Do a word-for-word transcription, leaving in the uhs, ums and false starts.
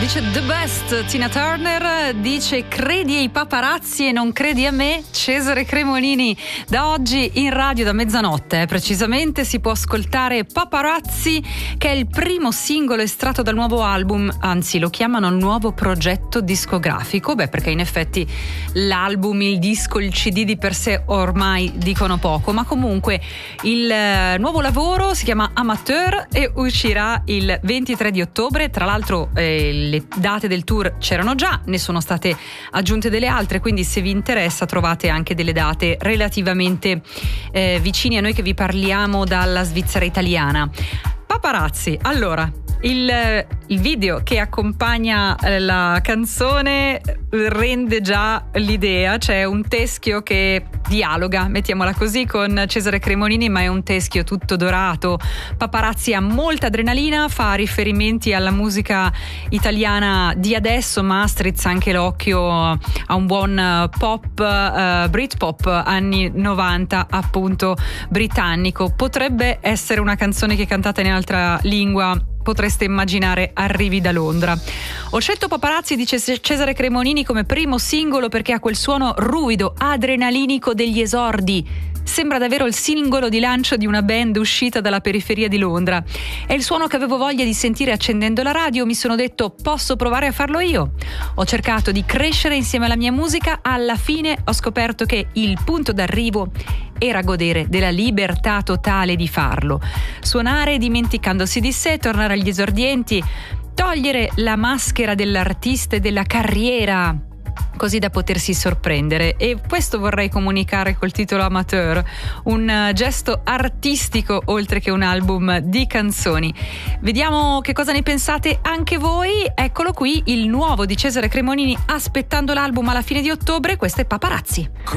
Dice The Best, Tina Turner, dice credi ai paparazzi e non credi a me, Cesare Cremonini. Da oggi in radio da mezzanotte, eh, precisamente, si può ascoltare Paparazzi, che è il primo singolo estratto dal nuovo album, anzi lo chiamano nuovo progetto discografico, beh perché in effetti l'album, il disco, il C D di per sé ormai dicono poco, ma comunque il eh, nuovo lavoro si chiama Amateur e uscirà il ventitré di ottobre, tra l'altro eh, le date del tour c'erano già, ne sono state aggiunte delle altre, quindi se vi interessa trovate anche delle date relativamente eh, vicine a noi che vi parliamo dalla Svizzera italiana. Paparazzi, allora il, il video che accompagna la canzone rende già l'idea, c'è un teschio che dialoga, mettiamola così, con Cesare Cremonini, ma è un teschio tutto dorato. Paparazzi ha molta adrenalina, fa riferimenti alla musica italiana di adesso, ma strizza anche l'occhio a un buon pop, uh, Britpop anni novanta, appunto britannico. Potrebbe essere una canzone che cantate in altra lingua potreste immaginare arrivi da Londra. Ho scelto Paparazzi, dice Cesare Cremonini, come primo singolo perché ha quel suono ruvido, adrenalinico degli esordi. Sembra davvero il singolo di lancio di una band uscita dalla periferia di Londra. È il suono che avevo voglia di sentire accendendo la radio. Mi sono detto, posso provare a farlo io. Ho cercato di crescere insieme alla mia musica. Alla fine ho scoperto che il punto d'arrivo era godere della libertà totale di farlo. Suonare dimenticandosi di sé, tornare agli esordienti, togliere la maschera dell'artista e della carriera, così da potersi sorprendere. E questo vorrei comunicare col titolo Amateur, un gesto artistico oltre che un album di canzoni. Vediamo che cosa ne pensate anche voi. Eccolo qui il nuovo di Cesare Cremonini, aspettando l'album alla fine di ottobre. Questo è Paparazzi.